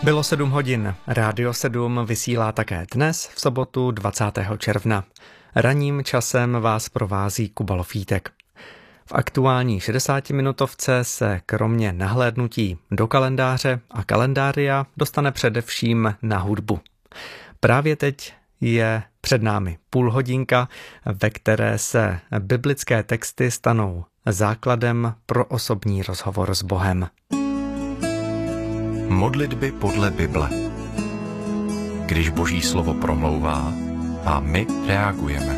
Bylo 7 hodin. Rádio 7 vysílá také dnes, v sobotu 20. června. Ranním časem vás provází Kuba Lofítek. V aktuální 60-minutovce se kromě nahlédnutí do kalendáře a kalendária dostane především na hudbu. Právě teď je před námi půlhodinka, ve které se biblické texty stanou základem pro osobní rozhovor s Bohem. Modlitby podle Bible. Když Boží slovo promlouvá a my reagujeme.